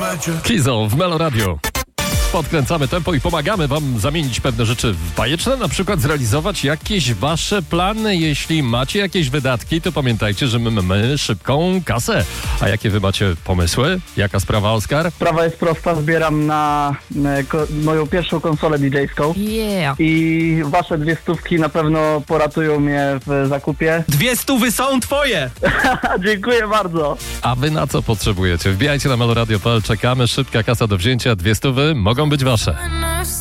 Kizo w Melo Radio. Podkręcamy tempo i pomagamy wam zamienić pewne rzeczy w bajeczne, na przykład zrealizować jakieś wasze plany. Jeśli macie jakieś wydatki, to pamiętajcie, że my mamy szybką kasę. A jakie wy macie pomysły? Jaka sprawa, Oskar? Sprawa jest prosta, zbieram na moją pierwszą konsolę DJ-ską. Yeah. I wasze 200 na pewno poratują mnie w zakupie. 200 są twoje! Dziękuję bardzo. A wy na co potrzebujecie? Wbijajcie na meloradio.pl, czekamy, szybka kasa do wzięcia, 200 mogą być wasze.